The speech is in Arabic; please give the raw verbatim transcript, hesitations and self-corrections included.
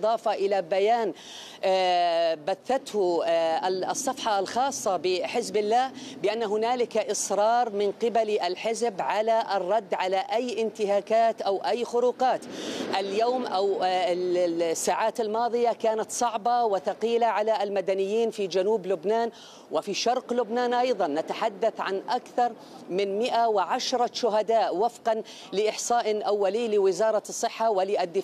بالإضافة إلى بيان بثته الصفحة الخاصة بحزب الله بأن هنالك إصرار من قبل الحزب على الرد على أي انتهاكات أو أي خروقات. اليوم أو الساعات الماضية كانت صعبة وثقيلة على المدنيين في جنوب لبنان وفي شرق لبنان أيضا. نتحدث عن أكثر من مئة وعشرة شهداء وفقا لإحصاء أولي لوزارة الصحة وللدفاع